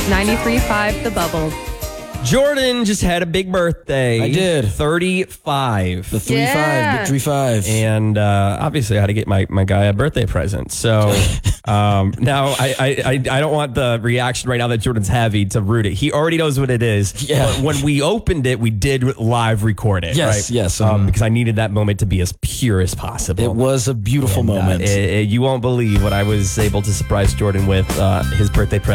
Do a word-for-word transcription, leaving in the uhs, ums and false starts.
ninety-three point five The Bubble. Jordan just had a big birthday. I did. thirty-five. The three Yeah. five, big three five. And uh, obviously I had to get my, my guy a birthday present. So um, now I, I, I, I don't want the reaction right now that Jordan's heavy to root it. He already knows what it is. Yeah. But when we opened it, we did live record it. Yes, right? yes. Um, um, because I needed that moment to be as pure as possible. It was a beautiful And, uh, moment. it- it- you won't believe what I was able to surprise Jordan with uh, his birthday present.